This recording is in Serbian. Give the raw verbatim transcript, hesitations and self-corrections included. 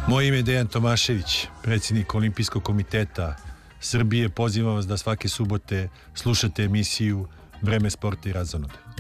Moje ime je Dejan Tomašević, predsjednik Olimpijskog komiteta Srbije. Pozivam vas da svake subote slušate emisiju Vreme, sport i razonode.